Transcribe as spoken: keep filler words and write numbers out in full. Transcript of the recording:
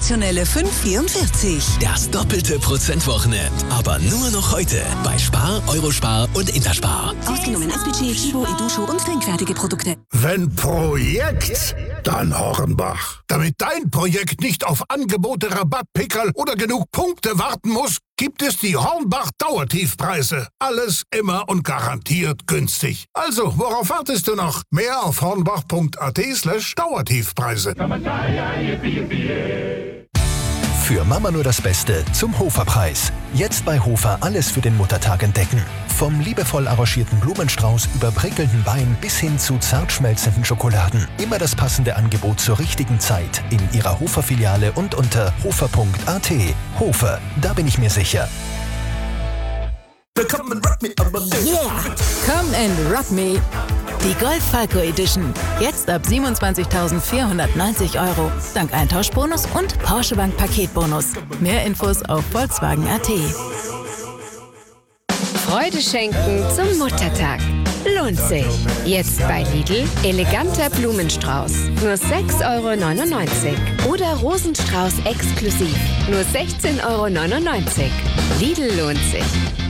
sensationelle fünf vierundvierzig. Das doppelte Prozentwochenende. Aber nur noch heute bei Spar, Eurospar und Interspar. Ausgenommen S P G, Chibo, Edusho und trinkfertige Produkte. Wenn Projekt, dann Hornbach. Damit dein Projekt nicht auf Angebote, Rabattpickerl oder genug Punkte warten muss, gibt es die Hornbach Dauertiefpreise. Alles immer und garantiert günstig. Also, worauf wartest du noch? Mehr auf hornbach.at slash Dauertiefpreise. Für Mama nur das Beste zum Hofer-Preis. Jetzt bei Hofer alles für den Muttertag entdecken. Vom liebevoll arrangierten Blumenstrauß über prickelnden Beinen bis hin zu zart schmelzenden Schokoladen. Immer das passende Angebot zur richtigen Zeit in Ihrer Hofer-Filiale und unter hofer.at. Hofer, da bin ich mir sicher. Yeah! Come and rock me! Die Golf Falco Edition. Jetzt ab siebenundzwanzigtausendvierhundertneunzig Euro. Dank Eintauschbonus und Porsche Bank Paketbonus. Mehr Infos auf Volkswagen Punkt at. Freude schenken zum Muttertag. Lohnt sich. Jetzt bei Lidl eleganter Blumenstrauß. Nur sechs Euro neunundneunzig. Oder Rosenstrauß exklusiv. Nur sechzehn Euro neunundneunzig. Lidl lohnt sich.